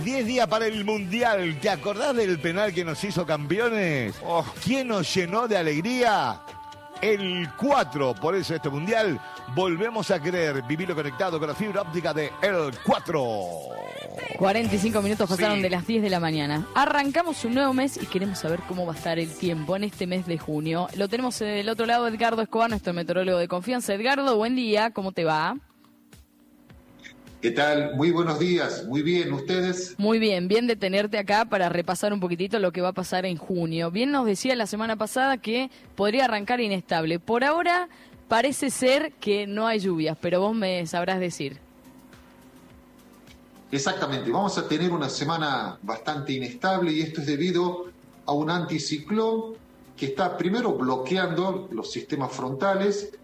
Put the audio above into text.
10 días para el Mundial. ¿Te acordás del penal que nos hizo campeones? ¿Quién nos llenó de alegría? El 4. Por eso este Mundial volvemos a querer vivirlo conectado con la fibra óptica de El 4. 45 minutos pasaron de las 10 de la mañana. Arrancamos un nuevo mes y queremos saber cómo va a estar el tiempo en este mes de junio. Lo tenemos del otro lado, Edgardo Escobar, nuestro meteorólogo de confianza. Edgardo, buen día, ¿cómo te va? ¿Qué tal? Muy buenos días, muy bien, ¿ustedes? Muy bien, bien de tenerte acá para repasar un poquitito lo que va a pasar en junio. Bien nos decía la semana pasada que podría arrancar inestable. Por ahora parece ser que no hay lluvias, pero vos me sabrás decir. Exactamente, vamos a tener una semana bastante inestable y esto es debido a un anticiclón que está primero bloqueando los sistemas frontales